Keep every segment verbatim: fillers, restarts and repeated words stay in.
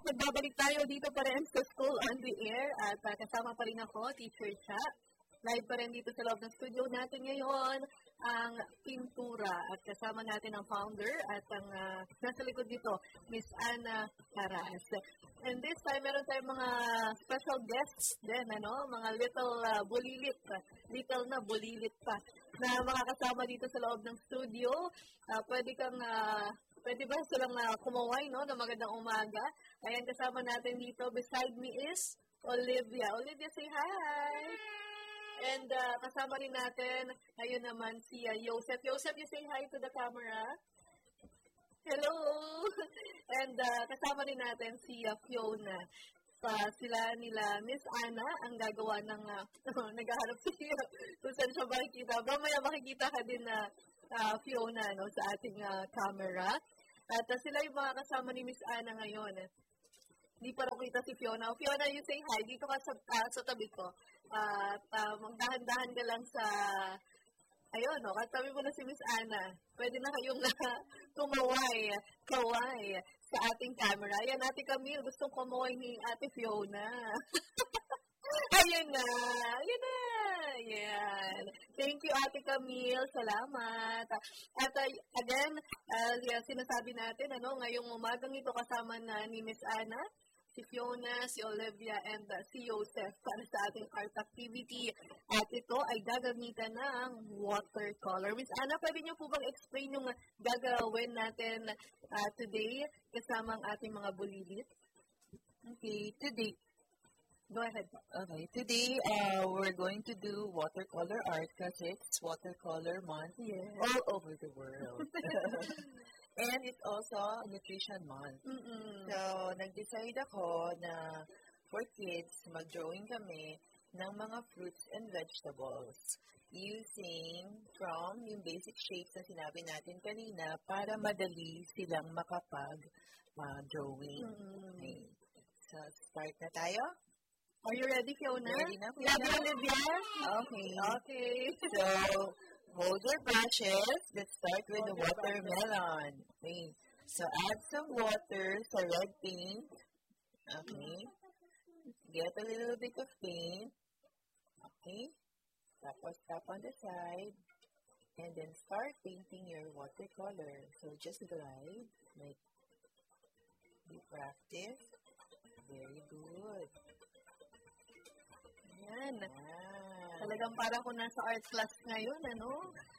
Nagbabalik tayo dito pa rin sa School on the Air at uh, kasama pa rin ako, Teacher Cha. Live pa rin dito sa loob ng studio natin ngayon ang pintura at kasama natin ang founder at ang uh, nasa likod dito, Miss Ana Caras. And this time, meron tayong mga special guests din, ano? Mga little uh, bulilit, little na bulilit pa na mga kasama dito sa loob ng studio. Uh, pwede kang, uh, pwede ba silang uh, kumaway, no? Na magandang umaga. Ayan, kasama natin dito. Beside me is Olivia. Olivia, say hi! And uh, kasama rin natin, ayun naman si uh, Joseph. Joseph, you say hi to the camera. Hello! And uh, kasama rin natin si uh, Fiona. Pa sila nila Miss Ana ang gagawa ng uh, naghahanap siya kung saan siya makikita. Mamaya makikita ka din na uh, Fiona no, sa ating uh, camera. At uh, sila yung mga kasama ni Miss Ana ngayon. Hindi pa rin kita si Fiona. Fiona, you say hi. Dito ka sa, uh, sa tabi ko. At uh, magdahan-dahan ka lang sa... Ayun, no? Katabi mo na si Miss Ana. Pwede na kayong uh, kumaway, kaway sa ating camera. Ayan, Ate Camille, gustong kumaway ni Ate Fiona. Ayun na. Ayun na. Ayan. Thank you, Ate Camille. Salamat. At uh, again, uh, sinasabi natin, ano, ngayong umagang ito kasama na ni Miss Ana, si Fiona, si Olivia, and uh, si Joseph para sa ating art activity. At ito ay gagamitan ng watercolor. Miss Ana, pwede niyo po bang explain yung gagawin natin uh, today kasama ang ating mga bulilit? Okay, today, go ahead. Okay, today uh, we're going to do watercolor art kasi it's watercolor month yes. all over the world. And it's also Nutrition Month. Mm-mm. So, nag-decide ako na for kids, mag-drawing kami ng mga fruits and vegetables using from yung basic shapes na sinabi natin kanina para madali silang makapag-drawing. Mm-hmm. Okay. So, start na tayo? Are you ready, Fiona? Ready na, Fiona? Ready, Olivia? Okay. Okay. So, hold your brushes. Let's start with Hold the watermelon. Okay. So, add some water sa red paint. Okay. Get a little bit of paint. Okay. Tapos tap on the side. And then start painting your watercolor. So, just glide. Like, be practice. Very good. Yan. Ah. Talagang parang kung nasa art class ngayon, ano?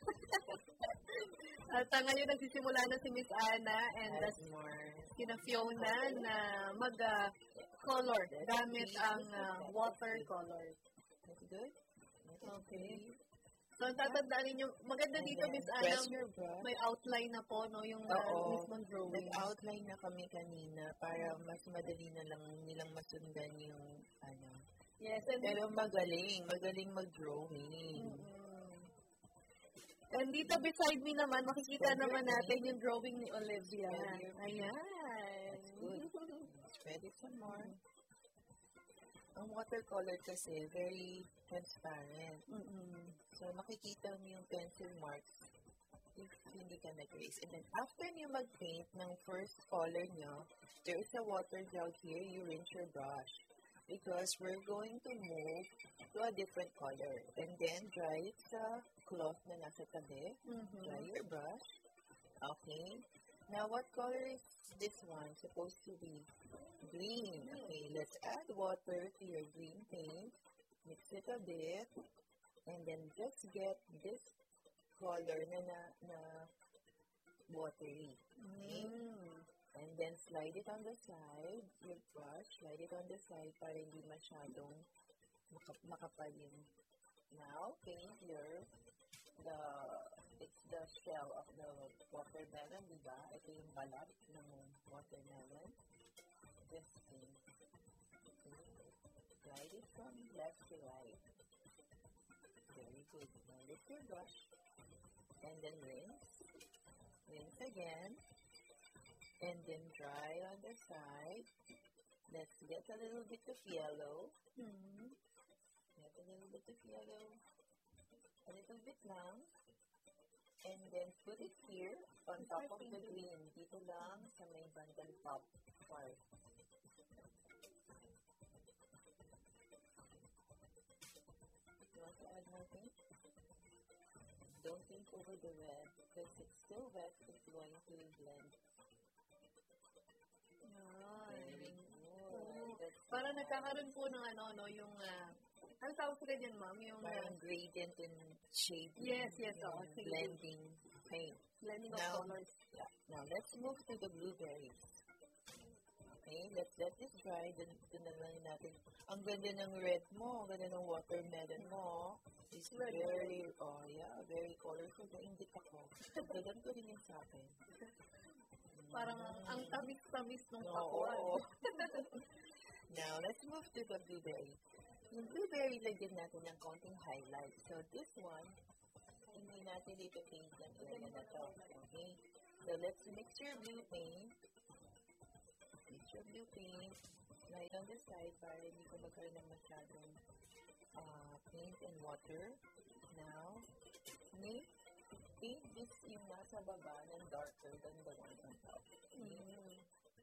At uh, ngayon nagsisimula na si Miss Ana and uh, sina Fiona na mag-color uh, gamit ang uh, watercolor. That's good? Okay. So, tatandaan ninyo, maganda dito, Miss Ana, may outline na po, no, yung uh, mismong drawing. Nag-outline na kami kanina para mas madali na lang nilang masundan yung, ano. Yes, and pero magaling, magaling mag-drawing. Mm-hmm. And dito beside me naman, makikita so, naman natin yung drawing ni Olivia. Ayan. That's good. Spread it some more. Ang watercolor kasi, very transparent. Mm-hmm. So, makikita mo yung pencil marks if hindi ka nag-trace. And then, after niyo mag-paint ng first color niyo, there is a water jug here, you rinse your brush. Because we're going to move to a different color. And then, dry it sa cloth na nasa tabi. Mm-hmm. Dry your brush. Okay. Now, what color is this one supposed to be? Green. Okay, let's add water to your green paint. Mix it a bit. And then, just get this color na na, na watery. Okay. Mm. And then, slide it on the side. Your brush, slide it on the side para hindi masyadong maka- makapal yung. Now, paint your, the, it's the shell of the watermelon, di ba? Ito yung balat ng watermelon. Just paint. Okay. Slide it from left to right. Very good. Now, lift your brush. And then rinse. Rinse again. And then dry on the side. Let's get a little bit of yellow. Mm-hmm. Get a little bit of yellow. A little bit lang. And then put it here on top of the green. Dito lang sa may bandang top part. don't think over the red because it's still wet. It's going to blend. Very good. That's Parang nagkakaroon po ng ano, no, yung, uh, ano tawag sila dyan, ma'am? Yung, uh, parang gradient and shade. yes, yes, yung oo. Sige. blending paint. Blending of Now, colors. yeah. Now, let's move to the blueberries. Okay, let's let this dry. Dun, dun na lang natin. Ang ganda ng red mo, ang ganda ng watermelon mo. It's Red. very, oh yeah, very colorful. Nainggit ako. Gagan ko rin yung sa akin. Parang ang tamis-tamis ng Oo. pakwan. Now, let's move to the blueberry. Yung blueberry, lagyan natin ng konting highlight. So, this one, hindi natin dito paint lang talaga na to. Okay? So, let's mix your blue paint. Mix your blue paint. Right on the side para hindi ko magkaroon ng masyadong uh, paint and water. Now, make paint this yung nasa baba ng darker than the one on top. Mm.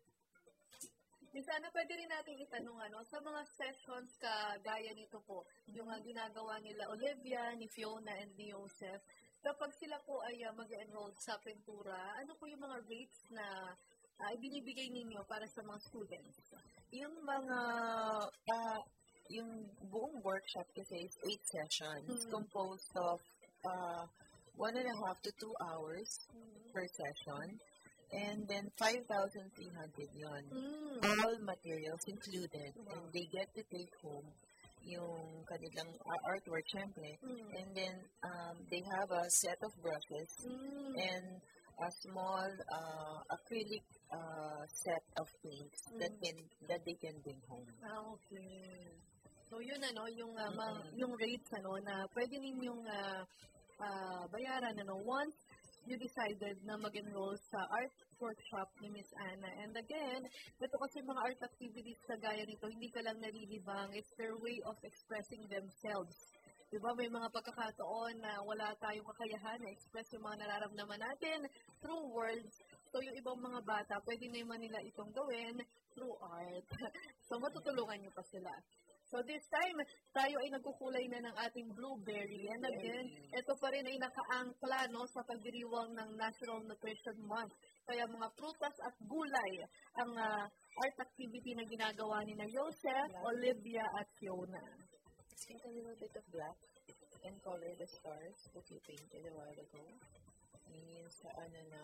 Di sana pwede rin natin itanong ano, sa mga sessions kagaya nito po, yung uh, ginagawa nila Olivia, ni Fiona, and ni Joseph, kapag sila po ay uh, mag-enroll sa pintura, ano po yung mga rates na uh, ibinibigay ninyo para sa mga students? Yung mga, uh, yung buong workshop kasi is eight sessions Mm. composed of uh, one and a half to two hours Mm. per session. And then five thousand three hundred yun. Mm. All materials included. Wow. And they get to take home yung kanilang uh, artwork, syempre. Mm. And then um, they have a set of brushes Mm. and a small uh, acrylic uh, set of paints that Mm. can that they can bring home. Ah, okay. So, yun ano, yung, uh, ma- Mm-mm. yung rates ano, na pwede ninyong uh, uh, bayaran ano, once you decided na mag-enroll sa art workshop ni Miss Anna. And again, ito kasi mga art activities sa gaya nito, hindi ka lang nalilibang. It's their way of expressing themselves. Diba, may mga pagkakataon na wala tayong kakayahan na express yung mga nararamdaman natin through words. So, yung ibang mga bata, pwede naman nila itong gawin through art. So, matutulungan nyo pa sila. So, this time, tayo ay nagkukulay na ng ating blueberry. And again, ito pa rin ay nakaangkla no, sa pagdiriwang ng National Nutrition Month. Kaya mga prutas at gulay ang uh, art activity na ginagawa ni na Joseph, Olivia, at Fiona. Let's get a little bit of black and color the stars that you painted a while ago. Yun yung sa ano na,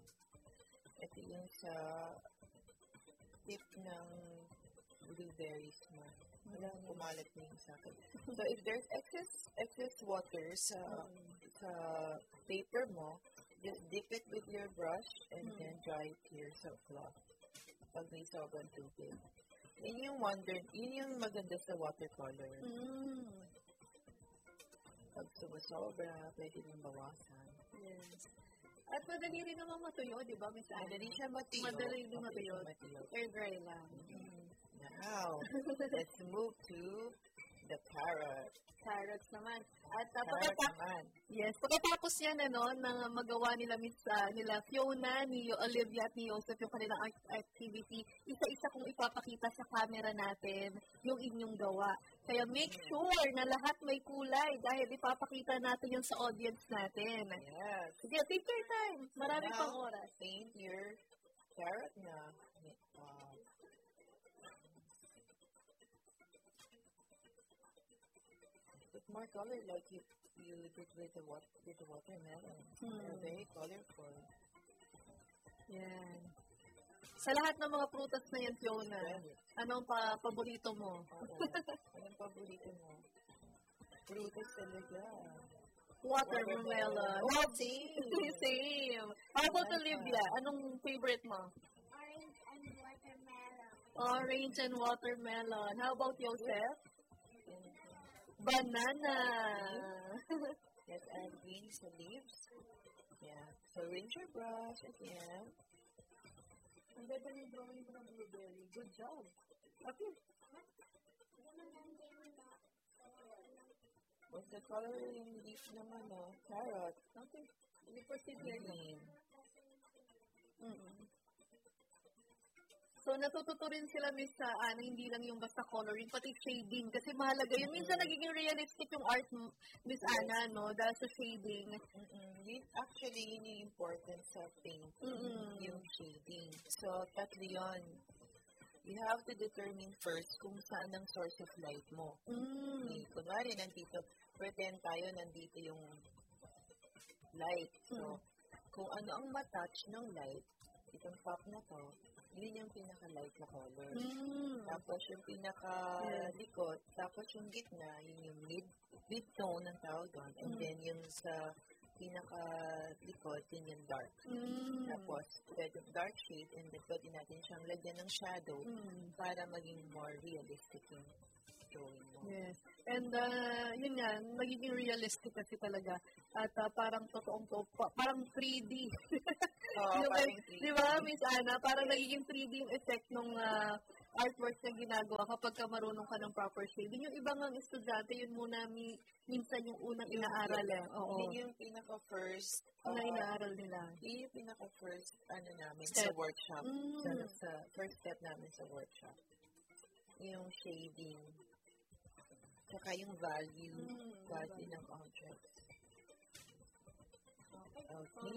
ito yung sa tip ng blueberries na. Wala nang kumalat na yung sa akin. So, if there's excess excess water sa, sa paper mo, just dip it with your brush and Mm. then dry it here sa cloth. Pag may sobrang tubig. Yun yung wonder, yun yung maganda sa watercolor. Mm. Pag sumusobra, pwede nang bawasan. Yes. At madali rin naman matuyo, di ba, Miss Anna? Madali siya matuyo. Madali din Madali matuyo. siya matuyo. Air dry lang. Now, let's move to the carrot. Carrots naman. At uh, Carrot pagkatapos, naman. yes, pagkatapos yan, ano, nang magawa nila Miss ah, nila Fiona, ni Olivia at ni Joseph yung kanilang art activity, isa-isa kong ipapakita sa camera natin yung inyong gawa. Kaya make sure na lahat may kulay dahil ipapakita natin yung sa audience natin. Yes. Sige, take your time. Marami Now, pang oras. paint your carrot na. Uh, put more color like you, you did with the, wat- with the watermelon. Hmm. They're very colorful. Yan. Sa lahat ng mga prutas na yan, Fiona, anong pa paborito mo? Oo. Anong paborito mo? Prutas talaga. Watermelon. Oh, same. Same. How about Olivia? Anong favorite mo? Orange and watermelon. Orange and watermelon. How about Joseph? And, Banana. let's add green sa leaves. Yeah. So rinse your brush again. Ang ganda ng drawing ko ng blueberry. Good job. Okay. What's the color yung leaf ng ano? Carrot. Okay. We proceed here. Green. Mm-mm. So, natututo rin sila, Miss uh, Ana, hindi lang yung basta coloring, pati shading. Kasi mahalaga yun. Minsan nagiging realistic yung art, m- Miss Yes. Ana, no? Dahil sa shading. Mm-mm. Yun, actually, yun yung important sa painting, Mm-mm. yung shading. So, tatlo yun. You have to determine first kung saan ang source of light mo. Mm. Okay, kunwari, nandito, pretend tayo, nandito yung light. So, kung ano ang matouch ng light, itong top na to, yun yung pinaka-light na color. Mm. Tapos yung pinaka-likod, tapos yung gitna, yun yung mid, mid-tone ang tawag doon. And Mm. then yung sa pinaka-likod, yun yung dark. Mm. Tapos, pwede dark shade, and then pwede natin siyang lagyan ng shadow Mm. para maging more realistic yung drawing mo. Yes. And uh, yun nga, magiging realistic kasi talaga. At uh, parang totoong to, pa- parang three D. Oo, Yung, parang three D. Di ba, Miss Ana? Parang nagiging three D yung effect ng uh, artwork na ginagawa kapag ka marunong ka ng proper shading. Yung ibang ang estudyante, yun muna mi, minsan yung unang inaaral eh. Oo. Yun yung pinaka-first, Na uh, inaaral nila. yun yung pinaka-first, ano namin, Step. sa workshop. Mm. Sa, sa first step namin sa workshop. Yung shading. Tsaka yung value, Mm. value ng objects. Okay.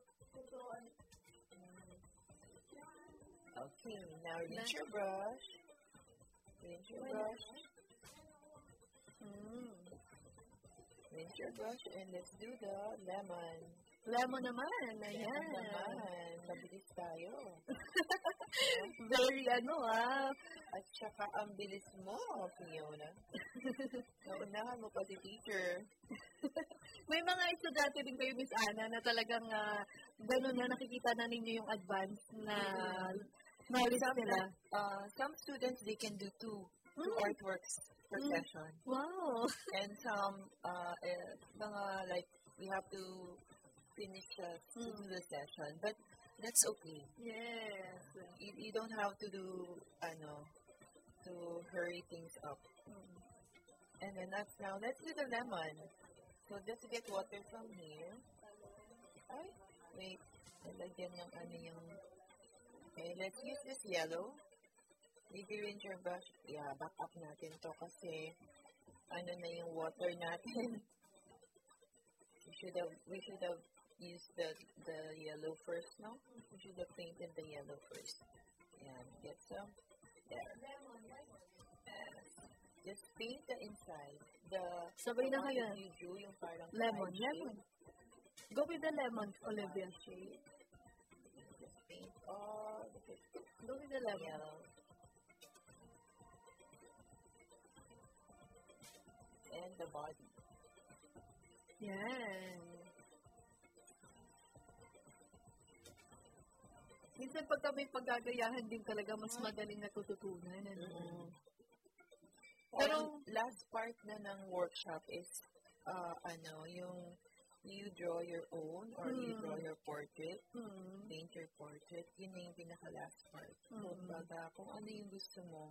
Okay, now rinse your brush. Rinse your brush. Mm. Rinse your brush and let's do the lemon. Lemon naman. Lemon Ayan. naman. Mabilis tayo. Very ano ah. At saka ang bilis mo, Fiona. Naunahan mo pa si teacher. May mga estudyante din kayo, Miss Ana, na talagang uh, gano'n na nakikita na ninyo yung advance na knowledge Some, nila. uh, some students, they can do two, two Mm. artworks per Mm. session. Wow! And some, uh, eh, mga like, we have to finish uh, to Mm. do the session. But that's okay. Yes. You, you don't have to do, ano, to hurry things up. Mm. And then that's now, let's do the lemon. So just get water from here. Ay, wait. Nalagyan ng ano yung... Okay, let's use this yellow. Maybe rinse your brush. Yeah, back up natin to kasi ano na yung water natin. we should have, we should have used the, the yellow first, no? We should have painted the yellow first. Yeah, get some. There. Uh, just paint the inside. The Sabay the na one kayo. that you drew, yung parang Lemon, side lemon. shape. Go with the lemon, Olivia. Shade. Just paint all the pictures. Go with the lemon. Yellow. And the body. Yan. Minsan pagka may paggagayahan din talaga, mas madaling natututunan. Ano? Mm. Pero, Ang last part na ng workshop is, uh, ano, yung you draw your own or you Mm. draw your portrait, mm, paint your portrait, yun na yung pinaka-last part. So, Mm. baga, kung ano yung gusto mo.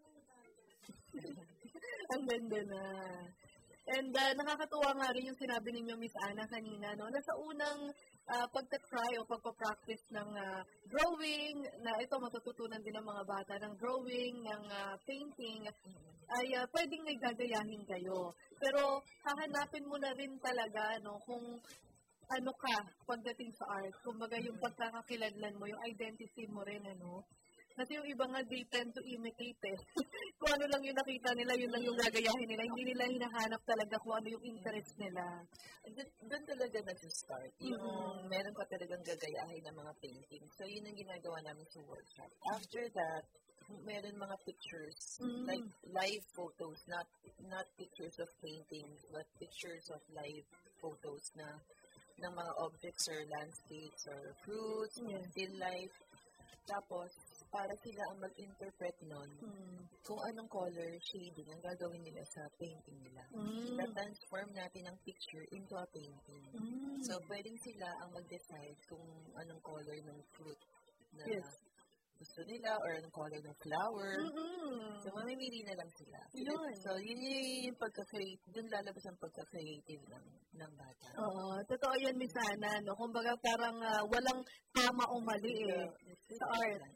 ang ganda na. And uh, nakakatuwa nga rin yung sinabi ninyo, Miss Ana, kanina, no? Na sa unang uh, pagta-try o pagpa-practice ng uh, drawing, na ito matututunan din ng mga bata ng drawing, ng uh, painting, ay uh, pwedeng may gagayahin kayo. Pero hahanapin mo na rin talaga no, kung ano ka pagdating sa art. Kumbaga yung pagkakakilanlan mo, yung identity mo rin. Ano? Kasi yung iba nga, they tend to imitate eh. Kung ano lang yung nakita nila, yun lang yung gagayahin nila. Hindi nila hinahanap talaga kung ano yung interest nila. Doon doon talaga nag-start. Yung Mhm. meron ka talagang gagayahin ng mga painting. So, yun ang ginagawa namin sa workshop. After that, meron mga pictures, Mm. like live photos, not not pictures of paintings, but pictures of live photos na ng mga objects or landscapes or fruits, Yes. still life. Tapos, para sila ang mag-interpret nun Hmm. kung anong color shading ang gagawin nila sa painting nila. Mm. Na-transform natin ang picture into a painting. Mm. So, pwedeng sila ang mag-decide kung anong color ng fruit na Yes. gusto nila or anong color ng flower. Mm-mm. So, mamimili na lang sila. Yun. So, yun yung, yung pagka-create, dun lalabas ang pagka-creative ng, ng bata. Oo, totoo yan, Miss Ana. No? Kumbaga parang ah, walang tama o mali eh. So, sa art.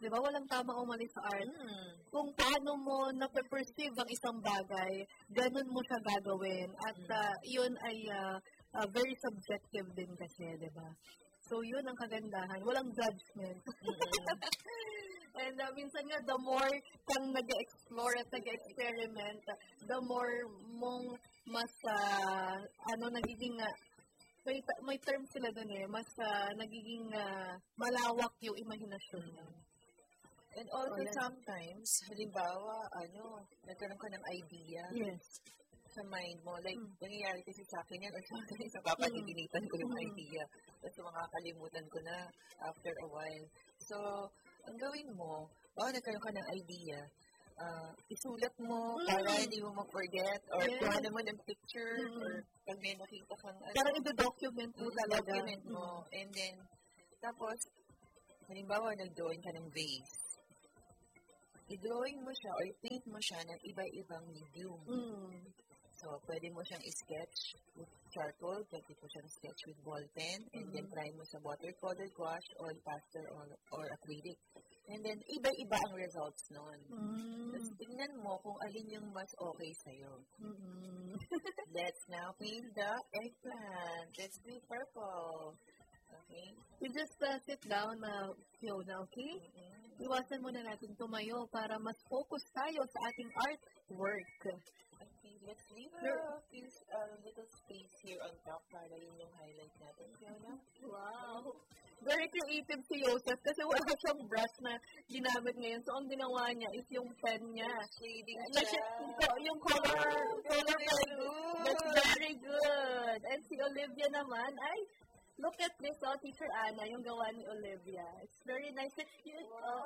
Di ba? Walang tama o mali sa art. Mm. Kung paano mo na-perceive ang isang bagay, ganun mo siya gagawin. At Mm. uh, yun ay uh, uh, very subjective din kasi, di ba? So, yun ang kagandahan. Walang judgment. And uh, minsan nga, the more kang nag-explore at nag-experiment, the more mong mas, uh, ano, nagiging, uh, may, may term sila dun eh, mas uh, nagiging uh, malawak yung imahinasyon mo. And also, Oh, yes. sometimes, halimbawa, ano, nagkaroon ka ng idea Yes. sa mind mo. Like, Mm. nangyayari kasi sa akin yan, or sa akin, sa papadidinitan ko yung Mm. idea. Tapos makakalimutan ko na after a while. So, ang gawin mo, baka nagkaroon ka ng idea, uh, isulat mo Mm. para hindi mo ma-forget, or Yes. kuha naman ng picture, Mm. or pag may nakita kang ano, Parang i-document mo mm, talaga. document mo. And then, tapos, halimbawa, nag-drawing ka ng vase. I-drawing mo siya or paint mo siya ng iba-ibang medium. Mm. So, pwede mo siyang i-sketch with charcoal, pwede mo siyang sketch with ball pen, and then try mo sa watercolor, gouache, oil pastel, or, or acrylic. And then, iba-iba ang results nun. Mm. Tapos, tingnan mo kung alin yung mas okay sa'yo. Mm-mm. Let's now paint the eggplant. Let's do purple. Okay? You just uh, sit down, uh, Fiona, okay? Mm-hmm. Iwasan muna natin tumayo para mas focus tayo sa ating artwork. Okay, let's leave a few, uh, little space here on top para yun yung highlight natin. Fiona? Wow! Very creative si Joseph kasi wala siyang brush na ginamit ngayon. So, ang ginawa niya is yung pen niya. Shading Na siya, so, yung color, color pen. That's very good. And si Olivia naman, ay, look at this, oh, Teacher Anna, yung gawa ni Olivia. It's very nice. Yun, uh,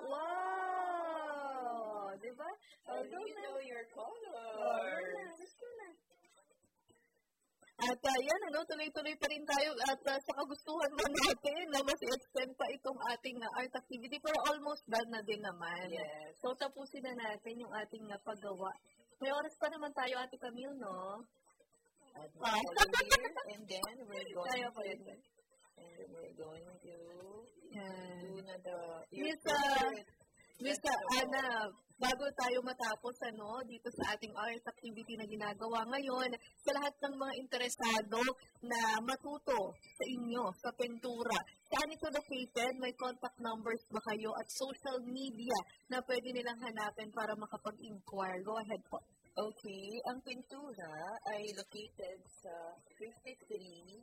wow! Diba? How Oh, do go you na. know your Oh, go color? na. Let's go na. At uh, yan, ano, tuloy-tuloy pa rin tayo at uh, sa kagustuhan ba natin na mas extend pa itong ating uh, art activity pero almost done na din naman. Yes. So, tapusin na natin yung ating uh, paggawa. May oras pa naman tayo, Ate Camille, no? Add Ah. color here, and then we're going Tayo pa to, rin. and then we're going to Yan. do na the, Miss, your uh, favorite Miss vegetable. Ana, bago tayo matapos ano, dito sa ating art activity na ginagawa ngayon, sa lahat ng mga interesado na matuto sa inyo, sa pintura, saan ito located? May contact numbers ba kayo at social media na pwede nilang hanapin para makapag-inquire? Go ahead po. Okay, ang pintura ay located sa fifty-three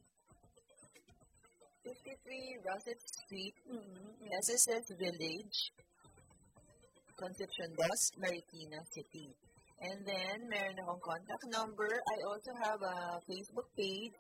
fifty-three Russet Street, Mm-hmm. S S S Village, Concepcion Dos, Marikina City. And then, meron akong contact number. I also have a Facebook page.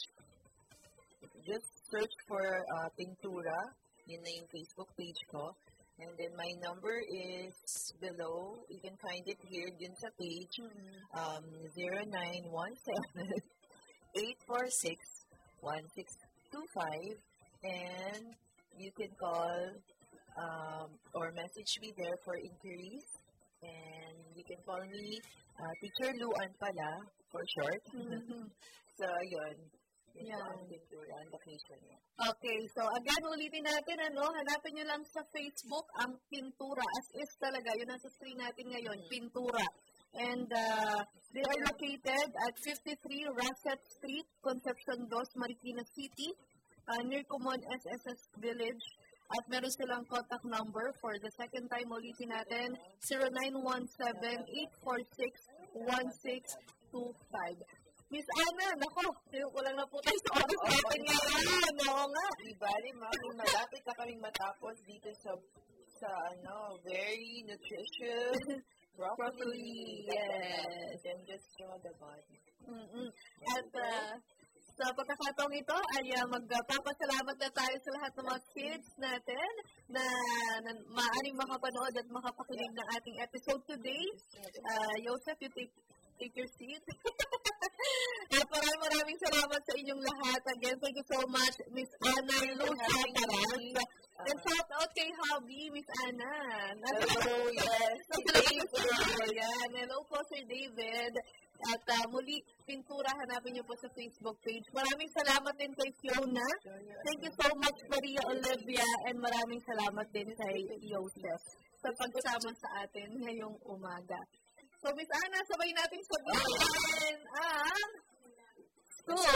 Just search for uh, Pintura. Yun na yung Facebook page ko. And then, my number is below. You can find it here din sa page. Um, zero nine one seven, eight four six, one six two five. And you can call um, or message me there for inquiries. And you can call me uh, Teacher Luan pala, for short. Mm-hmm. So, yun. Yun Yeah. po ang pintura, ang location niya. Okay, so again, ulitin natin, ano, hanapin nyo lang sa Facebook ang Pintura. As is talaga, yun ang sa screen natin ngayon, Pintura. And uh, they are located at fifty-three Russet Street, Concepcion Dos, Marikina City, uh, near Kumon S S S Village. At meron silang contact number for the second time, ulitin natin, zero nine one seven, eight four six, one six two five. Miss Ana, nako, kulang na po tayo sa oras natin ngayon. Oo nga. Di bali, mami, malapit na kaming matapos dito sa, sa ano, very nutritious broccoli. Broccoli, yes. Then just draw the body. Mm-mm. At uh, sa pagkakataong ito ay uh, magpapasalamat na tayo sa lahat ng mga kids natin na, na maaaring makapanood at makapakinig ng ating episode today. Uh, Joseph, you take, take your seat. At maraming maraming salamat sa inyong lahat. Again, thank you so much, Miss Ana Lucia Taras. And shout out kay Hubby, Miss Ana. Oh, yes. Thank you. yan. Hello po, Sir David. At uh, muli, pintura, hanapin niyo po sa Facebook page. Maraming salamat din kay Fiona. Thank you so much, Maria Olivia. And maraming salamat din kay Joseph sa pagsama sa atin ngayong umaga. So, Miss Ana, sabay natin sabihin ang school